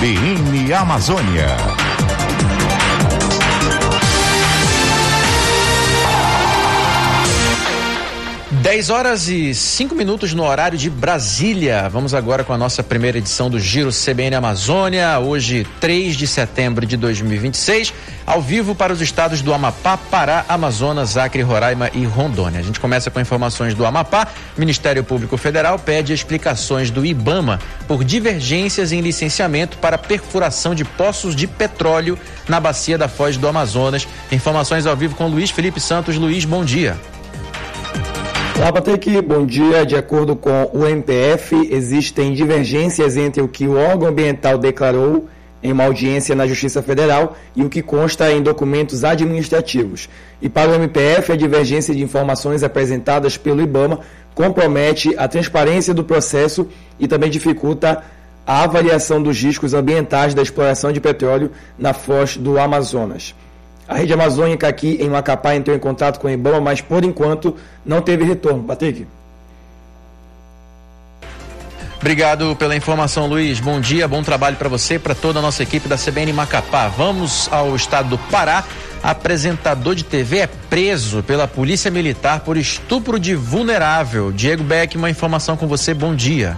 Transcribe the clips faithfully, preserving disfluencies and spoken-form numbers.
C B N Amazônia. dez horas e cinco minutos no horário de Brasília. Vamos agora com a nossa primeira edição do Giro C B N Amazônia. Hoje, três de setembro de dois mil e vinte e seis, ao vivo para os estados do Amapá, Pará, Amazonas, Acre, Roraima e Rondônia. A gente começa com informações do Amapá. O Ministério Público Federal pede explicações do IBAMA por divergências em licenciamento para perfuração de poços de petróleo na bacia da Foz do Amazonas. Informações ao vivo com Luiz Felipe Santos. Luiz, bom dia. Olá, Patrick, bom dia. De acordo com o M P F, existem divergências entre o que o órgão ambiental declarou em uma audiência na Justiça Federal e o que consta em documentos administrativos. E para o M P F, a divergência de informações apresentadas pelo IBAMA compromete a transparência do processo e também dificulta a avaliação dos riscos ambientais da exploração de petróleo na Foz do Amazonas. A Rede Amazônica aqui em Macapá entrou em contato com o IBAMA, mas por enquanto não teve retorno. Patrick. Obrigado pela informação, Luiz. Bom dia, bom trabalho para você e para toda a nossa equipe da C B N Macapá. Vamos ao estado do Pará. Apresentador de T V é preso pela Polícia Militar por estupro de vulnerável. Diego Beck, uma informação com você. Bom dia.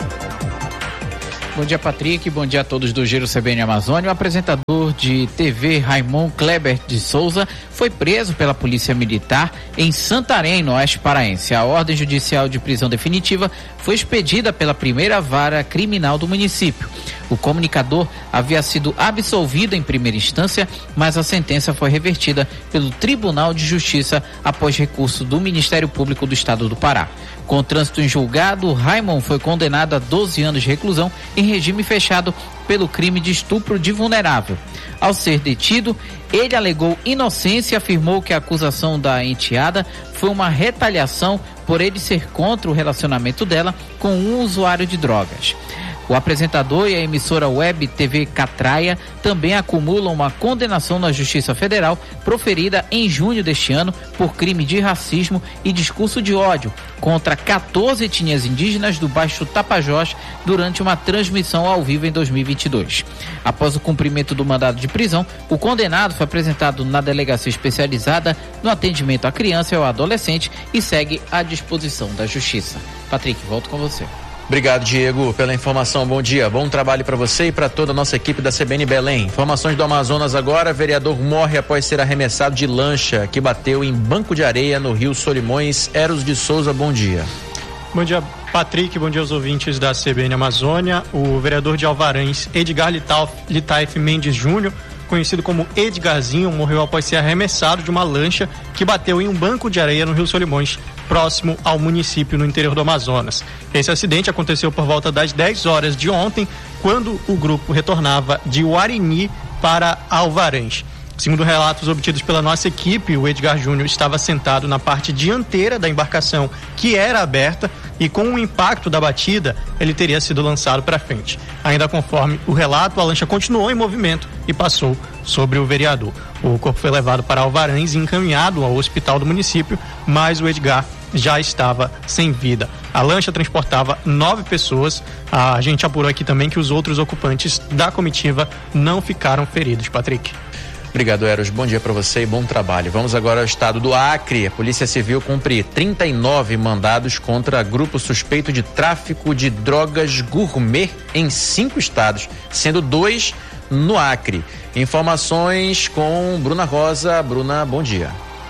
Bom dia, Patrick. Bom dia a todos do Giro C B N Amazônia. O apresentador de T V, Raimon Kleber de Souza, foi preso pela Polícia Militar em Santarém, no Oeste Paraense. A ordem judicial de prisão definitiva foi expedida pela primeira vara criminal do município. O comunicador havia sido absolvido em primeira instância, mas a sentença foi revertida pelo Tribunal de Justiça após recurso do Ministério Público do Estado do Pará. Com o trânsito em julgado, Raimon foi condenado a doze anos de reclusão em regime fechado pelo crime de estupro de vulnerável. Ao ser detido, ele alegou inocência e afirmou que a acusação da enteada foi uma retaliação por ele ser contra o relacionamento dela com um usuário de drogas. O apresentador e a emissora web T V Catraia também acumulam uma condenação na Justiça Federal proferida em junho deste ano por crime de racismo e discurso de ódio contra quatorze etnias indígenas do Baixo Tapajós durante uma transmissão ao vivo em dois mil e vinte e dois. Após o cumprimento do mandado de prisão, o condenado foi apresentado na delegacia especializada no atendimento à criança e ao adolescente e segue à disposição da Justiça. Patrick, volto com você. Obrigado, Diego, pela informação. Bom dia, bom trabalho para você e para toda a nossa equipe da C B N Belém. Informações do Amazonas agora. Vereador morre após ser arremessado de lancha que bateu em banco de areia no Rio Solimões. Eros de Souza, bom dia. Bom dia, Patrick. Bom dia aos ouvintes da C B N Amazônia. O vereador de Alvarães, Edgar Litaif Mendes Júnior, conhecido como Edgarzinho, morreu após ser arremessado de uma lancha que bateu em um banco de areia no Rio Solimões, próximo ao município no interior do Amazonas. Esse acidente aconteceu por volta das dez horas de ontem, quando o grupo retornava de Uarini para Alvarães. Segundo relatos obtidos pela nossa equipe, o Edgar Júnior estava sentado na parte dianteira da embarcação, que era aberta, e com o impacto da batida, ele teria sido lançado para frente. Ainda conforme o relato, a lancha continuou em movimento e passou sobre o vereador. O corpo foi levado para Alvarães e encaminhado ao hospital do município, mas o Edgar já estava sem vida. A lancha transportava nove pessoas. A gente apurou aqui também que os outros ocupantes da comitiva não ficaram feridos. Patrick. Obrigado, Eros. Bom dia para você e bom trabalho. Vamos agora ao estado do Acre. A Polícia Civil cumpre trinta e nove mandados contra grupo suspeito de tráfico de drogas gourmet em cinco estados, sendo dois no Acre. Informações com Bruna Rosa. Bruna, bom dia.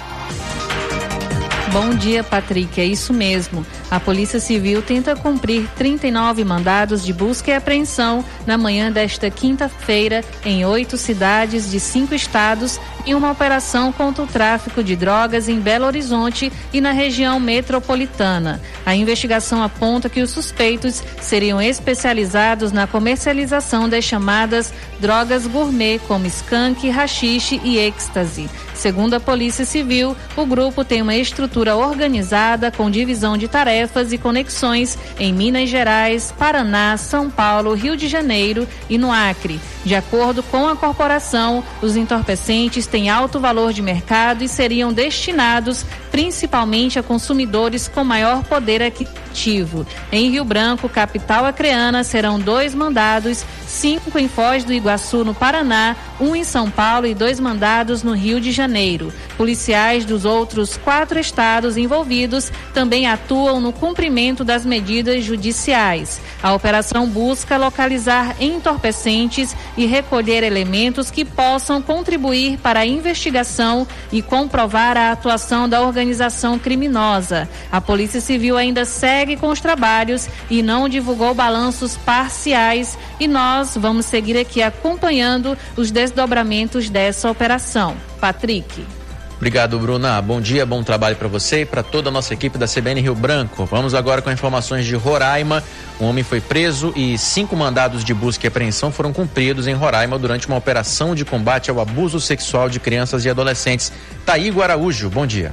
Bom dia, Patrick. É isso mesmo. A Polícia Civil tenta cumprir trinta e nove mandados de busca e apreensão na manhã desta quinta-feira em oito cidades de cinco estados em uma operação contra o tráfico de drogas em Belo Horizonte e na região metropolitana. A investigação aponta que os suspeitos seriam especializados na comercialização das chamadas drogas gourmet, como skunk, haxixe e êxtase. Segundo a Polícia Civil, o grupo tem uma estrutura organizada com divisão de tarefas e conexões em Minas Gerais, Paraná, São Paulo, Rio de Janeiro e no Acre. De acordo com a corporação, os entorpecentes têm alto valor de mercado e seriam destinados principalmente a consumidores com maior poder ativo. Em Rio Branco, capital acreana, serão dois mandados, cinco em Foz do Iguaçu, no Paraná, um em São Paulo e dois mandados no Rio de Janeiro. Policiais dos outros quatro estados envolvidos também atuam no cumprimento das medidas judiciais. A operação busca localizar entorpecentes e recolher elementos que possam contribuir para a investigação e comprovar a atuação da organização criminosa. A Polícia Civil ainda segue com os trabalhos e não divulgou balanços parciais, e nós vamos seguir aqui acompanhando os desdobramentos dessa operação. Patrick. Obrigado, Bruna. Bom dia, bom trabalho para você e para toda a nossa equipe da C B N Rio Branco. Vamos agora com informações de Roraima. Um homem foi preso e cinco mandados de busca e apreensão foram cumpridos em Roraima durante uma operação de combate ao abuso sexual de crianças e adolescentes. Taigo Araújo, bom dia.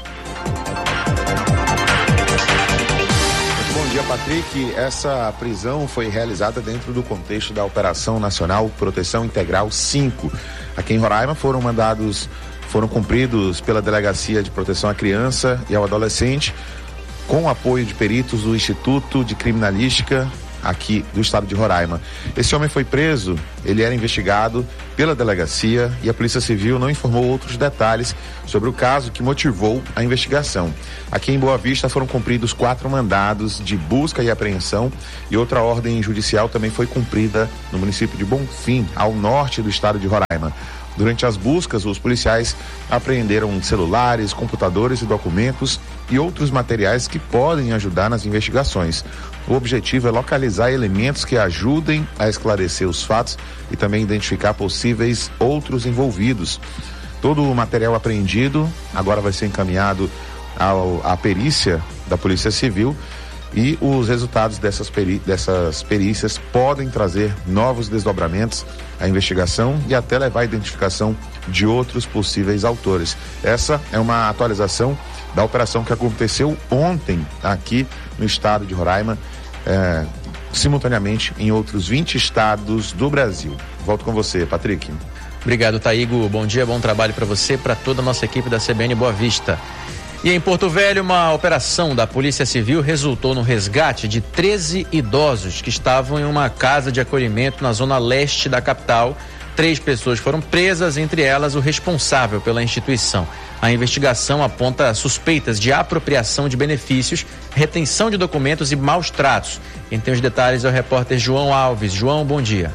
Bom dia, Patrick. Essa prisão foi realizada dentro do contexto da Operação Nacional Proteção Integral cinco. Aqui em Roraima foram mandados, foram cumpridos pela Delegacia de Proteção à Criança e ao Adolescente, com o apoio de peritos do Instituto de Criminalística aqui do estado de Roraima. Esse homem foi preso, ele era investigado pela delegacia e a Polícia Civil não informou outros detalhes sobre o caso que motivou a investigação. Aqui em Boa Vista foram cumpridos quatro mandados de busca e apreensão e outra ordem judicial também foi cumprida no município de Bonfim, ao norte do estado de Roraima. Durante as buscas, os policiais apreenderam celulares, computadores e documentos e outros materiais que podem ajudar nas investigações. O objetivo é localizar elementos que ajudem a esclarecer os fatos e também identificar possíveis outros envolvidos. Todo o material apreendido agora vai ser encaminhado ao, à perícia da Polícia Civil e os resultados dessas, peri, dessas perícias podem trazer novos desdobramentos à investigação e até levar à identificação de outros possíveis autores. Essa é uma atualização da operação que aconteceu ontem aqui no estado de Roraima, é, simultaneamente em outros vinte estados do Brasil. Volto com você, Patrick. Obrigado, Taigo. Bom dia, bom trabalho para você e para toda a nossa equipe da C B N Boa Vista. E em Porto Velho, uma operação da Polícia Civil resultou no resgate de treze idosos que estavam em uma casa de acolhimento na zona leste da capital. Três pessoas foram presas, entre elas o responsável pela instituição. A investigação aponta suspeitas de apropriação de benefícios, retenção de documentos e maus tratos. Quem tem os detalhes é o repórter João Alves. João, bom dia.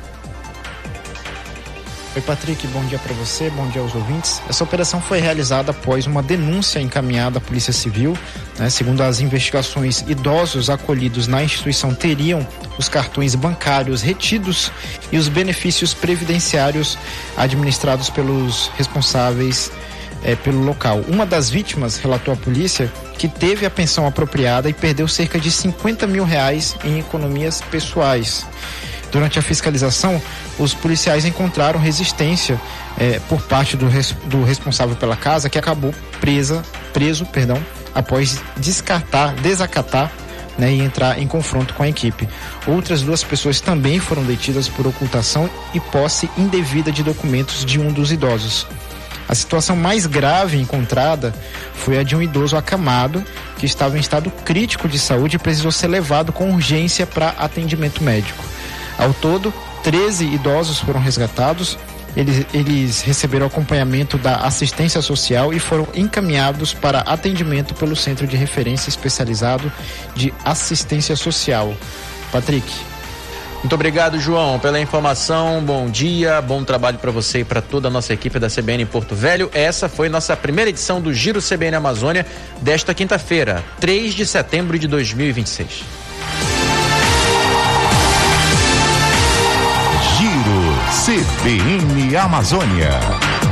Oi, Patrick, bom dia para você, bom dia aos ouvintes. Essa operação foi realizada após uma denúncia encaminhada à Polícia Civil, né? Segundo as investigações, idosos acolhidos na instituição teriam os cartões bancários retidos e os benefícios previdenciários administrados pelos responsáveis é, pelo local. Uma das vítimas relatou à polícia que teve a pensão apropriada e perdeu cerca de cinquenta mil reais em economias pessoais. Durante a fiscalização, os policiais encontraram resistência eh, por parte do, res, do responsável pela casa, que acabou presa, preso perdão, após descartar, desacatar, né, e entrar em confronto com a equipe. Outras duas pessoas também foram detidas por ocultação e posse indevida de documentos de um dos idosos. A situação mais grave encontrada foi a de um idoso acamado que estava em estado crítico de saúde e precisou ser levado com urgência para atendimento médico. Ao todo, treze idosos foram resgatados, eles, eles receberam acompanhamento da assistência social e foram encaminhados para atendimento pelo Centro de Referência Especializado de Assistência Social. Patrick. Muito obrigado, João, pela informação. Bom dia, bom trabalho para você e para toda a nossa equipe da C B N em Porto Velho. Essa foi nossa primeira edição do Giro C B N Amazônia desta quinta-feira, três de setembro de dois mil e vinte e seis. C B N Amazônia.